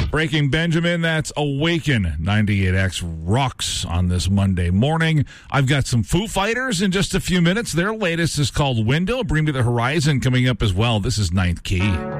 Breaking Benjamin, that's Awaken. 98X rocks on this Monday morning. I've got some Foo Fighters in just a few minutes. Their latest is called Window. Bring Me the Horizon coming up as well. This is Ninth Key.